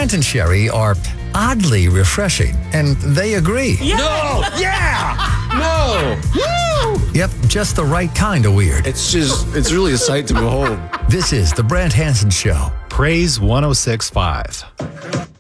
Brant and Sherry are oddly refreshing, and they agree. No! Yeah! No! Woo! Yep, just the right kind of weird. It's really a sight to behold. This is The Brant Hansen Show. Praise 106.5.